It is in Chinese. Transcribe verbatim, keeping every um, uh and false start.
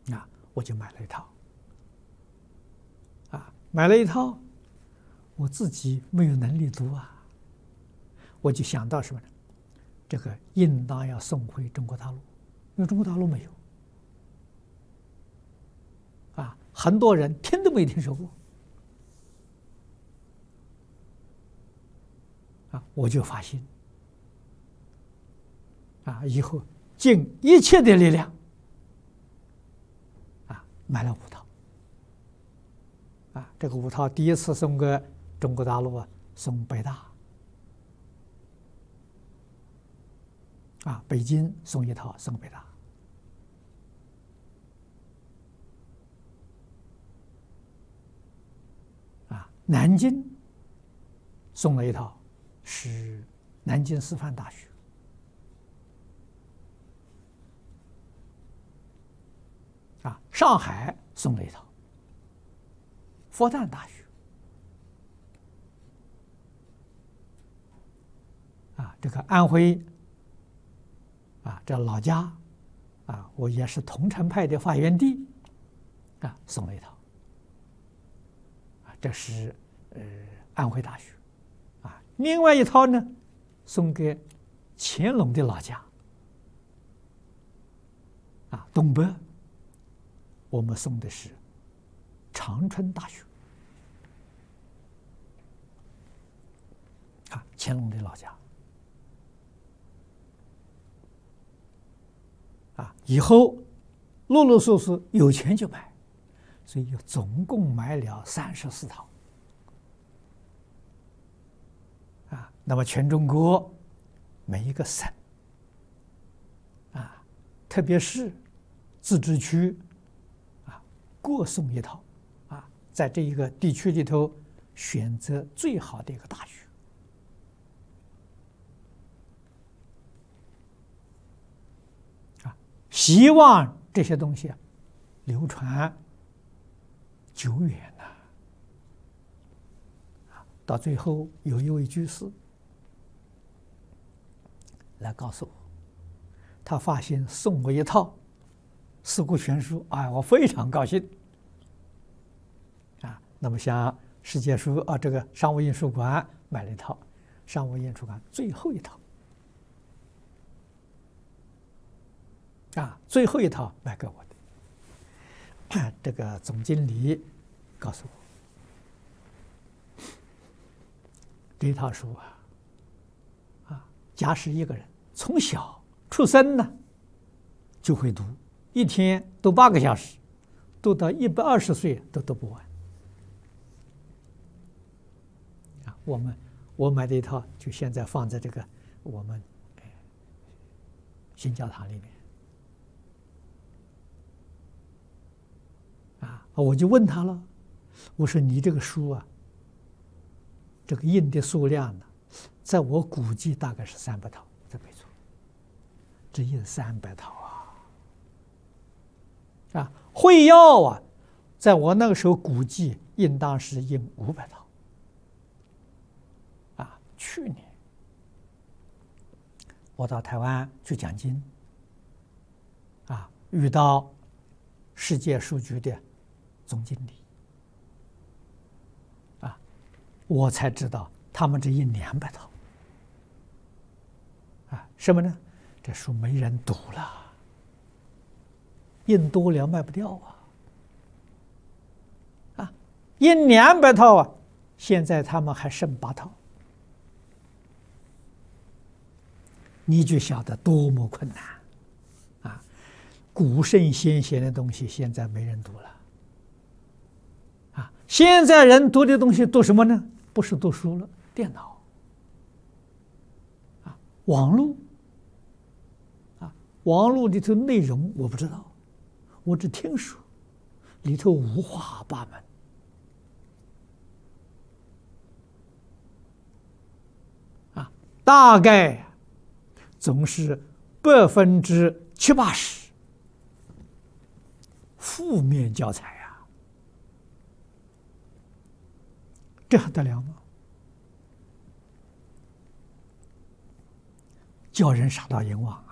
啊，我就买了一套。啊，买了一套，我自己没有能力读啊，我就想到什么呢？这个应当要送回中国大陆，因为中国大陆没有。啊，很多人听都没听说过。啊，我就发心，啊，以后尽一切的力量，啊，买了五套。啊，这个五套第一次送给中国大陆啊，送北大。啊，北京送一套，送北大。啊，南京送了一套，是南京师范大学。啊，上海送了一套，复旦大学。啊，这个安徽。啊，这老家，啊，我也是桐城派的发源地，啊，送了一套。啊，这是呃安徽大学，啊，另外一套呢，送给乾隆的老家，啊，东北，我们送的是长春大学，啊，乾隆的老家。啊，以后陆陆续续有钱就买，所以总共买了三十四套。啊，那么全中国每一个省，啊，特别是自治区，啊，各送一套，啊，在这一个地区里头选择最好的一个大学。希望这些东西啊流传久远呐、啊。到最后有一位居士来告诉我，他发现送我一套《四库全书》，哎，我非常高兴。啊，那么像世界书啊，这个商务印书馆买了一套，商务印书馆最后一套。啊，最后一套卖给我的，这个总经理告诉我，这套书啊，啊，假使一个人从小出生呢，就会读，一天读八个小时，读到一百二十岁都读不完。啊，我们我买的一套，就现在放在这个我们新教堂里面。啊，我就问他了，我说你这个书啊，这个印的数量呢，在我估计大概是三百套，这没错，这印三百套啊！啊，会要啊，在我那个时候估计应当是印五百套。啊，去年我到台湾去讲经，啊，遇到世界书局的总经理，啊，我才知道他们只印两百套，啊，什么呢？这书没人读了，印多了卖不掉啊，啊，印两百套啊，现在他们还剩八套，你就晓得多么困难啊！古圣先贤的东西现在没人读了。现在人读的东西读什么呢？不是读书了，电脑，啊，网络，啊，网络里头内容我不知道，我只听说，里头五花八门，啊，大概总是百分之七八十负面教材。这还得了吗？叫人傻到淫妄啊！